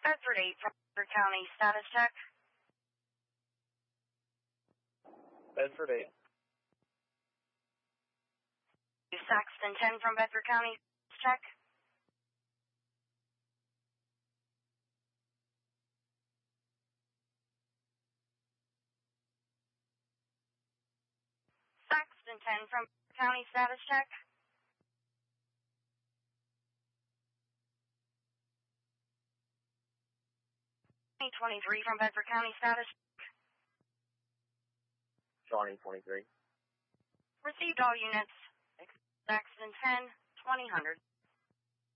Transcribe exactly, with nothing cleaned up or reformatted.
Bedford eight from Bedford County, status check. Bedford eight. Saxton ten from Bedford County, check. Saxton ten from Bedford County, status check. twenty-three from Bedford County, status check. Shawnee twenty-three. Received all units. Saxton ten, twenty hundred.